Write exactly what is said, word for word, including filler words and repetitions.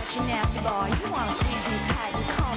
at your nasty boy. You wanna squeeze him tight and calm